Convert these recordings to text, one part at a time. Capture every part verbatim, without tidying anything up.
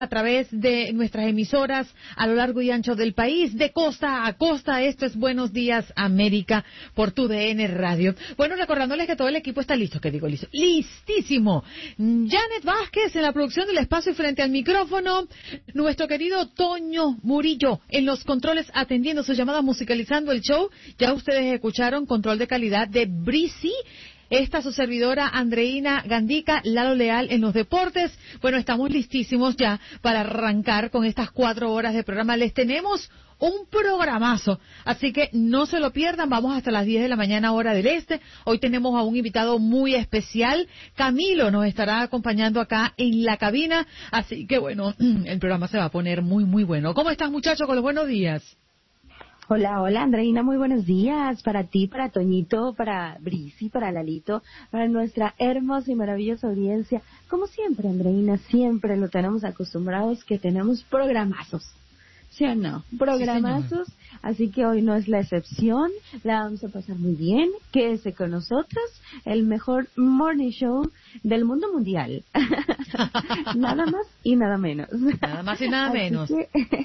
a través de nuestras emisoras a lo largo y ancho del país, de costa a costa. Esto es Buenos Días América por tu D N Radio. Bueno, recordándoles que todo el equipo está listo, que digo listo, listísimo. Janet Vázquez en la producción del espacio y frente al micrófono. Nuestro querido Toño Murillo en los controles atendiendo su llamada, musicalizando el show. Ya ustedes escucharon control de calidad de Breezy. Esta su servidora Andreina Gandica, Lalo Leal en los deportes. Bueno, estamos listísimos ya para arrancar con estas cuatro horas de programa. Les tenemos un programazo, así que no se lo pierdan. Vamos hasta las diez de la mañana, hora del este. Hoy tenemos a un invitado muy especial. Camilo nos estará acompañando acá en la cabina, así que bueno, el programa se va a poner muy, muy bueno. ¿Cómo estás, muchachos? Con los buenos días. Hola, hola, Andreina, muy buenos días para ti, para Toñito, para Breezy, para Lalito, para nuestra hermosa y maravillosa audiencia. Como siempre, Andreina, siempre lo tenemos acostumbrados que tenemos programazos, ¿sí o no? Programazos, sí, así que hoy no es la excepción, la vamos a pasar muy bien. Quédese con nosotros, el mejor morning show del mundo mundial. Nada más y nada menos. Nada más y nada así menos. Que,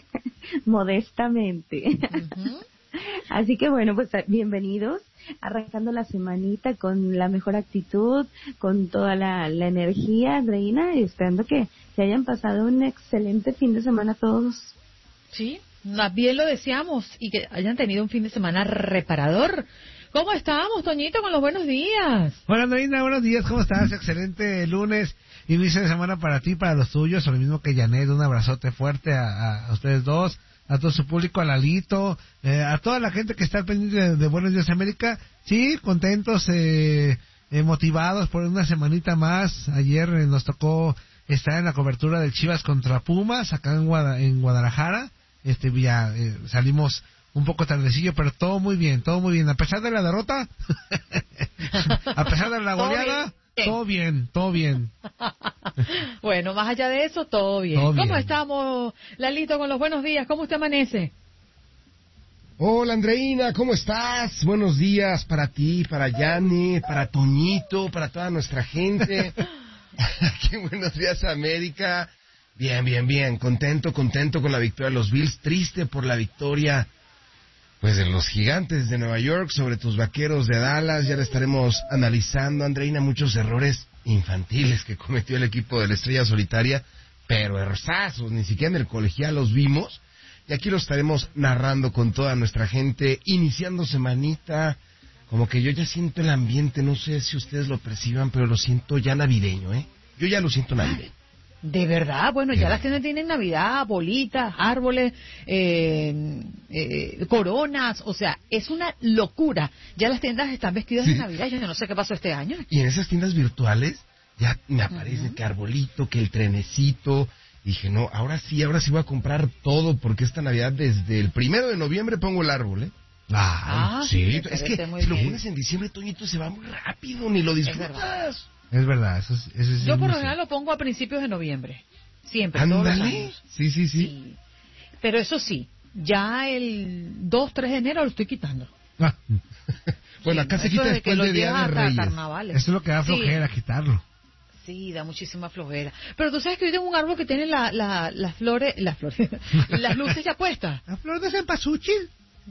modestamente. Uh-huh. Así que bueno, pues bienvenidos, arrancando la semanita con la mejor actitud, con toda la, la energía, Andreina, y esperando que se hayan pasado un excelente fin de semana todos. Sí, más bien lo deseamos y que hayan tenido un fin de semana reparador. ¿Cómo estamos, Toñito, con los buenos días? Hola, Andreina, buenos días, ¿cómo estás? Excelente lunes, inicio de semana para ti, para los tuyos, o lo mismo que Janet, un abrazote fuerte a, a ustedes dos, a todo su público, a Lalito, eh, a toda la gente que está pendiente de, de Buenos Días América. Sí, contentos, eh, eh, motivados por una semanita más. Ayer eh, nos tocó estar en la cobertura del Chivas contra Pumas, acá en, Guada, en Guadalajara. Este, ya eh, salimos un poco tardecillo, pero todo muy bien, todo muy bien. A pesar de la derrota, a pesar de la goleada, todo bien, todo bien. Bueno, más allá de eso, todo bien. Todo ¿Cómo bien. estamos, Lalito, con los buenos días? ¿Cómo usted amanece? Hola, Andreina, ¿cómo estás? Buenos días para ti, para Yane, para Toñito, para toda nuestra gente. Qué buenos días, América. Bien, bien, bien. Contento, contento con la victoria de los Bills. Triste por la victoria, pues, de los Gigantes de Nueva York sobre tus Vaqueros de Dallas. Ya la estaremos analizando, Andreina, muchos errores infantiles que cometió el equipo de la Estrella Solitaria, pero errazos, ni siquiera en el colegial los vimos. Y aquí lo estaremos narrando con toda nuestra gente, iniciando semanita. Como que yo ya siento el ambiente, no sé si ustedes lo perciban, pero lo siento ya navideño, ¿eh? Yo ya lo siento navideño. De verdad, bueno, De ya verdad. las tiendas tienen Navidad, bolitas, árboles, eh, eh, coronas, o sea, es una locura. Ya las tiendas están vestidas Sí. de Navidad, yo no sé qué pasó este año. Y en esas tiendas virtuales ya me aparece uh-huh. que arbolito, que el trenecito. Dije, no, ahora sí, ahora sí voy a comprar todo, porque esta Navidad desde el primero de noviembre pongo el árbol, ¿eh? Ah, sí, sí, es que si bien. lo pones en diciembre, Toñito, se va muy rápido, ni lo disfrutas. Es verdad, eso es, eso es Yo por lo muy general lo pongo a principios de noviembre, siempre, todos los Ándale. años. Sí, sí, sí, sí. Pero eso sí, ya el dos, tres de enero lo estoy quitando. Ah, bueno, Sí, acá se eso quita de después que lo de Día llevas de hasta Reyes. carnavales. eso es lo que da Sí. flojera, quitarlo. Sí, da muchísima flojera. Pero tú sabes que yo tengo un árbol que tiene la, la, las flores, las flores, las luces ya puestas. ¿La flor de cempasúchil?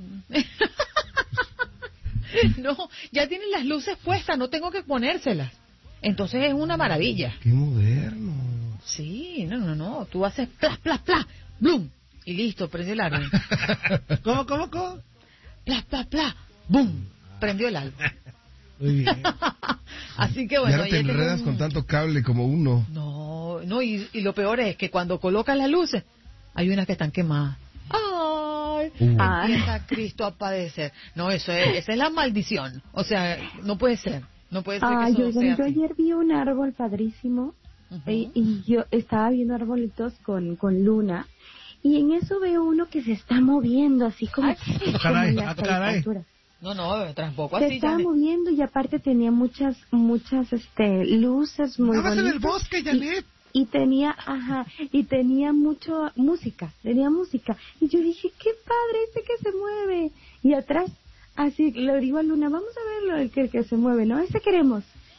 No, ya tienen las luces puestas, no tengo que ponérselas. Entonces es una maravilla. Qué moderno. Sí, no, no, no. Tú haces plas, plas, plas, blum, y listo, prende el árbol. ¿Cómo, cómo, cómo? Plas, plas, plas, boom, prendió el árbol. Muy bien. Así que Y bueno. ahora te ya tengo enredas un- con tanto cable como uno. No, no, y, y lo peor es que cuando colocas las luces, hay unas que están quemadas. ¡Ay! Uh. Empieza Cristo a padecer. No, eso es, esa es la maldición. O sea, no puede ser. No puede ser Ay, que eso oigan, sea yo así. ayer vi un árbol padrísimo. Ujú. y, y yo estaba viendo arbolitos con, con luna, y en eso veo uno que se está moviendo, así como, Ay, como caray, en las ah, caray. caricaturas. No, no, tampoco Se así. estaba Janet. moviendo y aparte tenía muchas, muchas, este, luces muy Estabas en el bonitas. bosque, y, Janet. y tenía, ajá, y tenía mucho música, tenía música. Y yo dije, qué padre este que se mueve. Y atrás, así, le digo a Luna, vamos a verlo, el que, el que se mueve, ¿no? Ese queremos.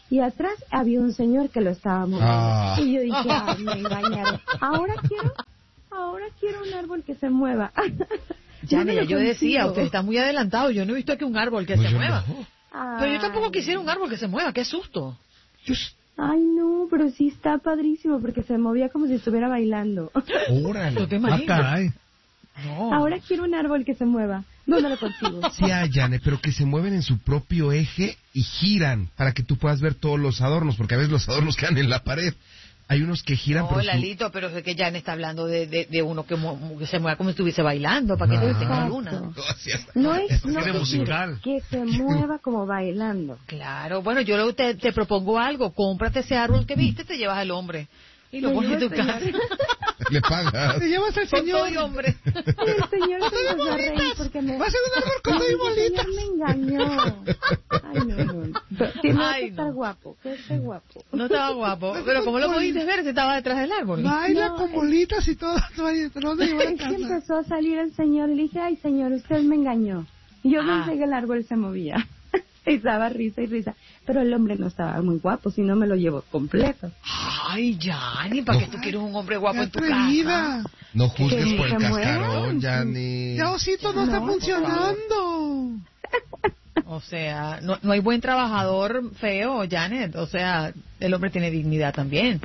y atrás había un señor que lo estaba moviendo. Ah. Y yo dije, ay, me engañaron. Ahora quiero, ahora quiero un árbol que se mueva. Ya, no mira, lo yo decía, consigo. usted está muy adelantado, yo no he visto aquí un árbol que Pues se yo mueva. no. Pero yo tampoco Ay. quisiera un árbol que se mueva, qué susto. Yo- Ay, no, pero sí está padrísimo porque se movía como si estuviera bailando. Órale. ¿No te Ah, imaginas? caray. No. Ahora quiero un árbol que se mueva. ¿Dónde lo consigo? Sí hay, Yane, pero que se mueven en su propio eje y giran para que tú puedas ver todos los adornos, porque a veces los adornos quedan en la pared. Hay unos que giran No, por su... Lalito, pero es que Jan está hablando de, de, de uno que, mu- que se mueva como si estuviese bailando, para que Ah. te tenga Exacto. luna. No, así hasta- No es, Esto no tiene es musical. que se mueva como bailando. Claro, bueno, yo luego te, te propongo algo, cómprate ese árbol que viste, te llevas al hombre y lo Me pones en llevo tu al casa. señor. Le pagas. Te llevas al Con señor. todo y hombre. Y el señor se empezó a reír porque me... Va a ser un árbol con todo y El bolitas. señor me engañó. Ay, no, no. no. Pero tiene Ay, que estar no. guapo, que esté guapo. No estaba guapo, pero ¿cómo lo pudiste ver si estaba detrás del árbol? Baila No, con es- bolitas y todo. Te vas a llevar a Es que casa. empezó a salir el señor y le dije, ay, señor, usted me engañó. Y yo Ah. pensé que el árbol se movía. Y estaba risa y risa. Pero el hombre no estaba muy guapo, si no me lo llevo completo. Ay, Jani, ¿para qué tú quieres un hombre guapo ¡Qué en tu casa? atrevida! No juzgues Que por el se cascarón, muevan. Yane. Ya, Osito, no, está No, funcionando. O sea, no, no hay buen trabajador feo, Janet. O sea, el hombre tiene dignidad también.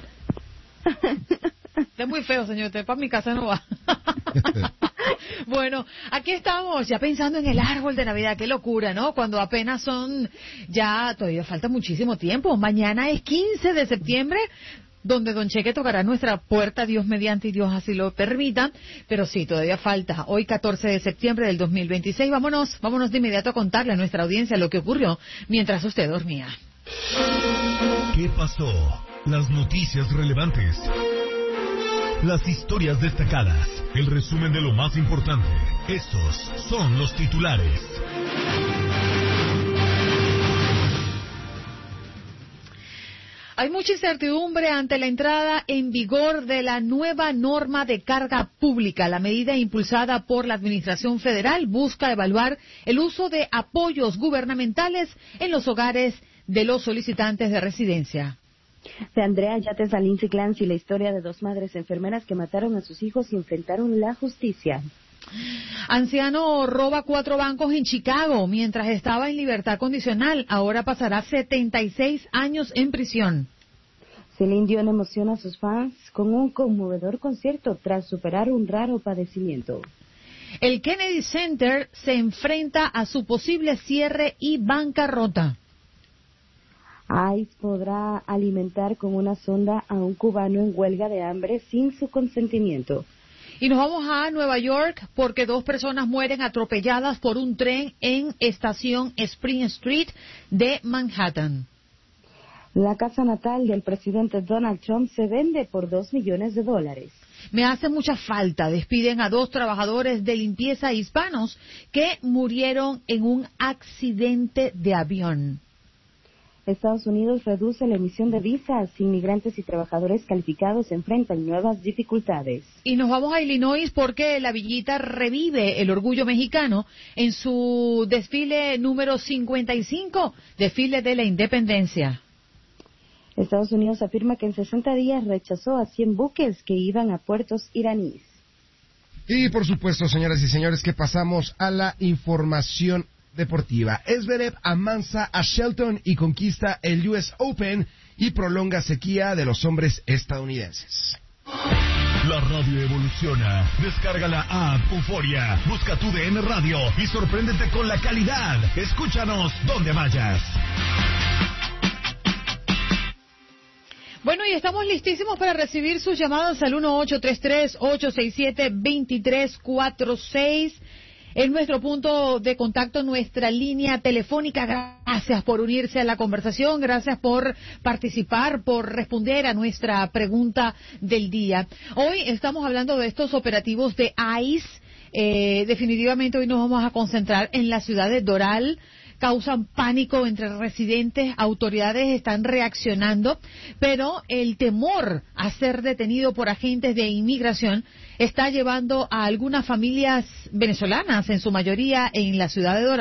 Usted es muy feo, señor. Usted para mi casa no va. Bueno, aquí estamos ya pensando en el árbol de Navidad. Qué locura, ¿no? Cuando apenas son, ya todavía falta muchísimo tiempo. Mañana es quince de septiembre, donde Don Cheque tocará nuestra puerta, Dios mediante y Dios así lo permita. Pero sí, todavía falta. Hoy catorce de septiembre del dos mil veintiséis. Vámonos, vámonos de inmediato a contarle a nuestra audiencia lo que ocurrió mientras usted dormía. ¿Qué pasó? Las noticias relevantes. Las historias destacadas. El resumen de lo más importante. Estos son los titulares. Hay mucha incertidumbre ante la entrada en vigor de la nueva norma de carga pública. La medida impulsada por la Administración Federal busca evaluar el uso de apoyos gubernamentales en los hogares de los solicitantes de residencia. De Andrea Yates a Lindsay Clancy, la historia de dos madres enfermeras que mataron a sus hijos y enfrentaron la justicia. Anciano roba cuatro bancos en Chicago mientras estaba en libertad condicional. Ahora pasará setenta y seis años en prisión. Celine Dion emociona a sus fans con un conmovedor concierto tras superar un raro padecimiento. El Kennedy Center se enfrenta a su posible cierre y bancarrota. ICE podrá alimentar con una sonda a un cubano en huelga de hambre sin su consentimiento. Y nos vamos a Nueva York porque dos personas mueren atropelladas por un tren en estación Spring Street de Manhattan. La casa natal del presidente Donald Trump se vende por dos millones de dólares. Me hace mucha falta. Despiden a dos trabajadores de limpieza hispanos que murieron en un accidente de avión. Estados Unidos reduce la emisión de visas. Inmigrantes y trabajadores calificados enfrentan nuevas dificultades. Y nos vamos a Illinois porque la villita revive el orgullo mexicano en su desfile número cincuenta y cinco, desfile de la independencia. Estados Unidos afirma que en sesenta días rechazó a cien buques que iban a puertos iraníes. Y por supuesto, señoras y señores, que pasamos a la información deportiva. Zverev amansa a Shelton y conquista el U S Open y prolonga sequía de los hombres estadounidenses. La radio evoluciona. Descarga la app Euforia. Busca tu D N Radio y sorpréndete con la calidad. Escúchanos donde vayas. Bueno, y estamos listísimos para recibir sus llamadas al uno ocho tres tres, ocho seis siete, dos tres cuatro seis. Es nuestro punto de contacto, nuestra línea telefónica. Gracias por unirse a la conversación, gracias por participar, por responder a nuestra pregunta del día. Hoy estamos hablando de estos operativos de ICE. Eh, definitivamente hoy nos vamos a concentrar en la ciudad de Doral. Causan pánico entre residentes, autoridades están reaccionando, pero el temor a ser detenido por agentes de inmigración está llevando a algunas familias venezolanas, en su mayoría en la ciudad de Doral,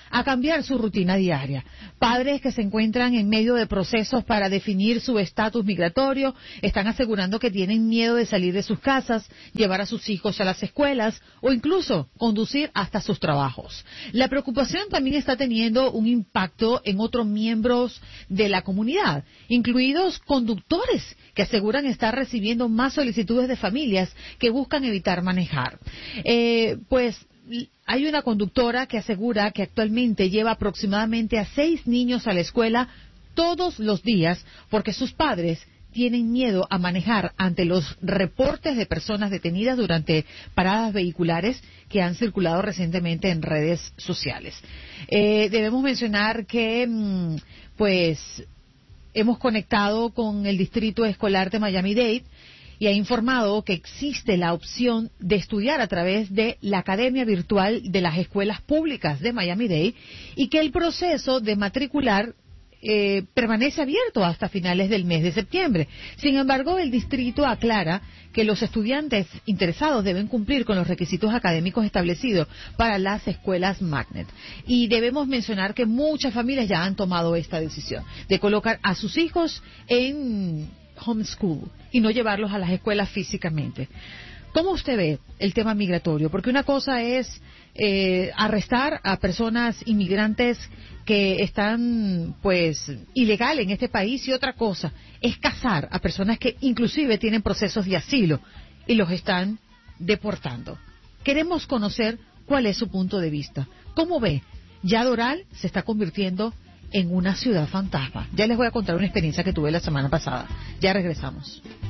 a cambiar su rutina diaria. Padres que se encuentran en medio de procesos para definir su estatus migratorio están asegurando que tienen miedo de salir de sus casas, llevar a sus hijos a las escuelas o incluso conducir hasta sus trabajos. La preocupación también está teniendo un impacto en otros miembros de la comunidad, incluidos conductores que aseguran estar recibiendo más solicitudes de familias que buscan evitar manejar. Eh, pues hay una conductora que asegura que actualmente lleva aproximadamente a seis niños a la escuela todos los días porque sus padres tienen miedo a manejar ante los reportes de personas detenidas durante paradas vehiculares que han circulado recientemente en redes sociales. Eh, debemos mencionar que, mm, pues, hemos conectado con el Distrito Escolar de Miami-Dade y ha informado que existe la opción de estudiar a través de la Academia Virtual de las Escuelas Públicas de Miami-Dade y que el proceso de matricular eh, permanece abierto hasta finales del mes de septiembre. Sin embargo, el distrito aclara que los estudiantes interesados deben cumplir con los requisitos académicos establecidos para las escuelas Magnet. Y debemos mencionar que muchas familias ya han tomado esta decisión de colocar a sus hijos en homeschool y no llevarlos a las escuelas físicamente. ¿Cómo usted ve el tema migratorio? Porque una cosa es eh, arrestar a personas inmigrantes que están, pues, ilegal en este país y otra cosa es cazar a personas que inclusive tienen procesos de asilo y los están deportando. Queremos conocer cuál es su punto de vista. ¿Cómo ve? Ya Doral se está convirtiendo en una ciudad fantasma. Ya les voy a contar una experiencia que tuve la semana pasada. Ya regresamos.